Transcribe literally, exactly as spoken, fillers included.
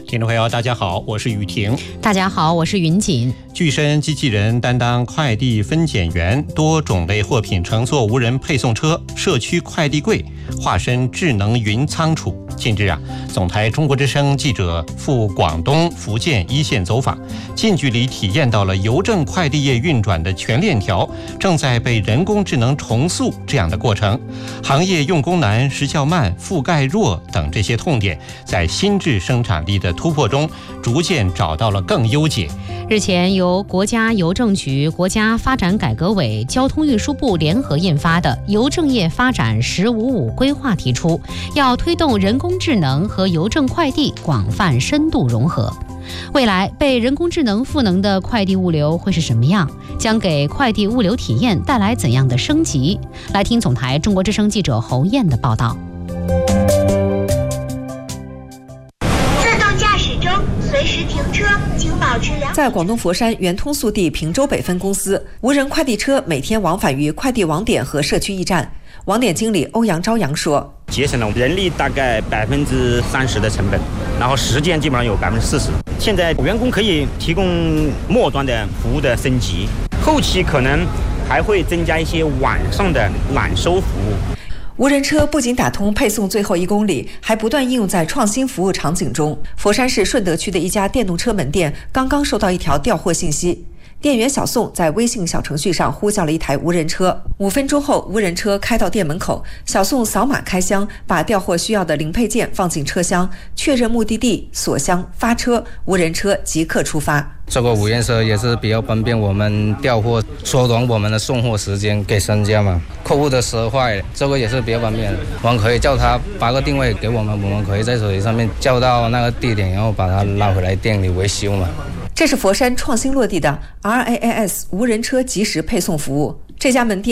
听众朋友大家好，我是雨婷。 大家好，我是云锦。 巨身机器人担当快递分拣员，多种类货品乘坐无人配送车，社区快递柜，化身智能云仓储。近日啊，总台中国之声记者赴广东、福建一线走访，近距离体验到了邮政快递业运转的全链条正在被人工智能重塑这样的过程。行业用工难、时效慢、覆盖弱等这些痛点，在新质生产力的突破中，逐渐找到了更优解。 日前，由国家邮政局、国家发展改革委、交通运输部联合印发的《邮政业发展“十五五”规划》提出，要推动人工智能和邮政快递广泛深度融合。未来被人工智能赋能的快递物流会是什么样？将给快递物流体验带来怎样的升级？来听总台中国之声记者侯燕的报道。 随时停车，请保持良好。 在广东佛山圆通速递平洲北分公司，无人快递车每天往返于快递网点和社区驿站。网点经理欧阳朝阳说：“ 节省了人力大概百分之三十的成本，然后时间基本上有百分之四十。现在员工可以提供末端的服务的升级，后期可能还会增加一些晚上的揽收服务。” 无人车不仅打通配送最后一公里，还不断应用在创新服务场景中。佛山市顺德区的一家电动车门店刚刚收到一条调货信息，店员小宋在微信小程序上呼叫了一台无人车。五分钟后，无人车开到店门口，小宋扫码开箱，把调货需要的零配件放进车厢，确认目的地，锁箱发车，无人车即刻出发。 这个无人车也是比较方便我们调货，缩短我们的送货时间给商家嘛。客户的车坏，这个也是比较方便的，我们可以叫他发个定位给我们，我们可以在手机上面叫到那个地点，然后把它拉回来店里维修嘛。 这是佛山创新落地的 R A A S 无人车即时配送服务。这家门店